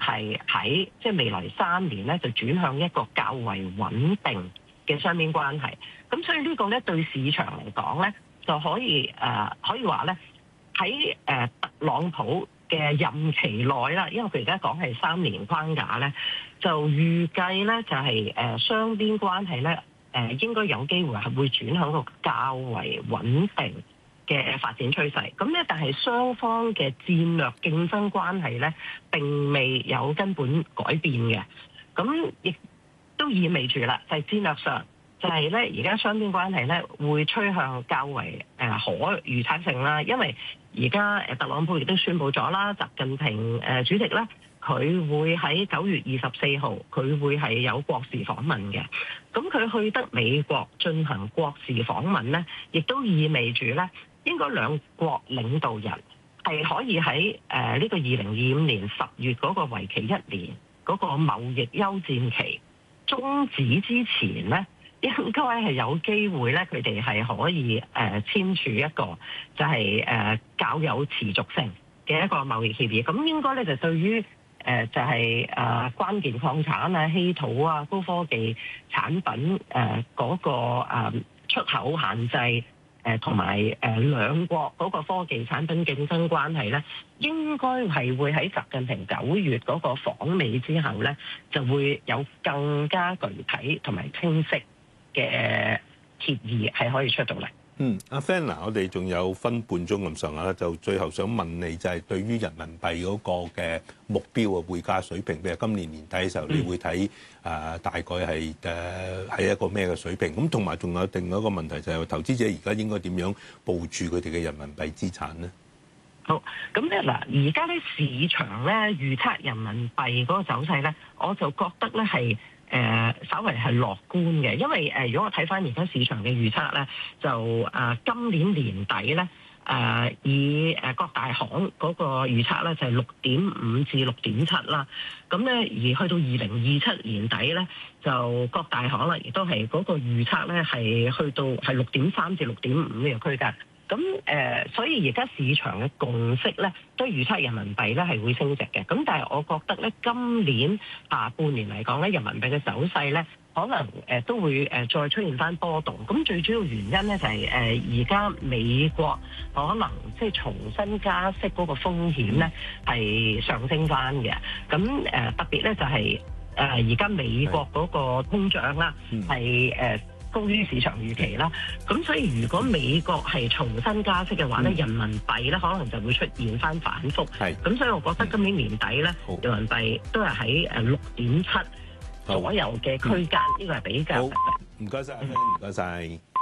係喺即係未來3年咧，就轉向一個較為穩定嘅雙邊關係。咁所以呢個咧對市場嚟講咧，就可以話咧喺特朗普嘅任期內啦，因為佢而家講係3年框架咧，就預計咧就係雙邊關係咧應該有機會係會轉向一個較為穩定嘅發展趨勢。咁咧，但係雙方嘅戰略競爭關係咧並未有根本改變嘅。咁亦都意味住啦，就係戰略上就係咧而家雙邊關係咧會趨向較為可預測性啦，因為而家特朗普亦都宣布咗啦，習近平主席咧，佢會喺9月24號，佢會係有國事訪問嘅。咁佢去得美國進行國事訪問咧，亦都意味住咧，應該兩國領導人係可以喺呢個2025年10月嗰個為期1年嗰個貿易休戰期終止之前咧，應該係有機會咧，佢哋係可以簽署一個就係較有持續性嘅一個貿易協議。咁應該咧就對於就係關鍵礦產啊、稀土啊、高科技產品嗰個出口限制同埋兩國嗰個科技產品競爭關係咧，應該係會喺習近平9月嗰個訪美之後咧，就會有更加具體同埋清晰嘅協議係可以出到嚟。 阿 Fan 嗱，我哋仲有分半鐘咁上下啦，就最後想問你就係對於人民幣嗰個嘅目標啊匯價水平，譬如今年年底嘅時候，你會睇大概係係一個咩嘅水平？咁同埋仲有另外一個問題就係投資者而家應該點樣部署佢哋嘅人民幣資產呢？ 好，咁咧嗱，而家咧市場咧預測人民幣嗰個走勢咧，我就覺得咧係稍微係樂觀嘅，因為如果我睇翻而家市場嘅預測咧，就今年年底咧以各大行嗰個預測咧就係6.5至6.7啦，咁咧而去到2027年底咧，就各大行啦亦都係嗰個預測咧係去到係6.3至6.5呢個區間。咁所以而家市場嘅共識咧，都預測人民幣咧係會升值嘅。咁但係我覺得咧，今年下半年嚟講咧，人民幣嘅走勢咧，可能都會再出現翻波動。咁最主要原因咧就係而家美國可能即係重新加息嗰個風險咧係上升翻嘅。咁特別咧就係而家美國嗰個通脹啦係高於市場預期啦，咁所以如果美國係重新加息嘅話咧，人民幣咧可能就會出現翻反覆。咁所以我覺得今年年底咧，人民幣都係喺6.7左右嘅區間，呢個係比較。 唔該晒，唔該晒。